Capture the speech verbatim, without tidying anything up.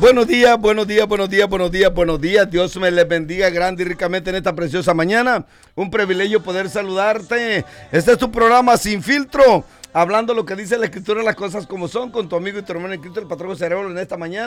Buenos días, buenos días, buenos días, buenos días, buenos días. Dios me les bendiga grande y ricamente en esta preciosa mañana. Un privilegio poder saludarte. Este es tu programa Sin Filtro, hablando lo que dice la Escritura, las cosas como son, con tu amigo y tu hermano en Cristo, el patrón Cerebro, en esta mañana.